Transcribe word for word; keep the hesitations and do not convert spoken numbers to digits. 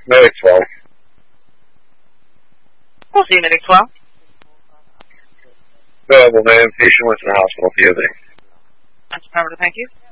Medic twelve. We'll see you, Medic twelve. Available, man. Patient went to the hospital. P O D. That's power to thank you.